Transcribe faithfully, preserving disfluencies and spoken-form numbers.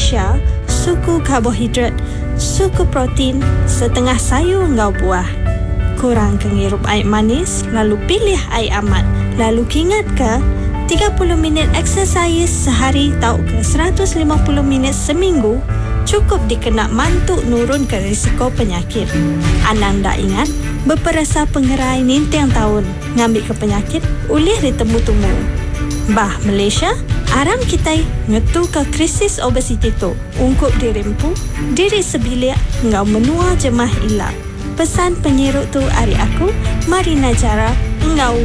Malaysia, suku karbohidrat, suku protein, setengah sayur ngau buah. Kurang menghirup air manis, lalu pilih air amat. Lalu ingat ke, tiga puluh minit exercise sehari tau ke seratus lima puluh minit seminggu cukup dikena mantuk nurunkan risiko penyakit. Ananda ingat, berperasa pengerai ninteng tahun ngambil ke penyakit ulih ditemu-temu. Bah Malaysia, aram kita ngetu ke krisis obesiti tu. Ungkup dirimpu, diri sebilik ngau menua jemah ilak. Pesan penyiruk tu hari aku, Marina Jara, ngau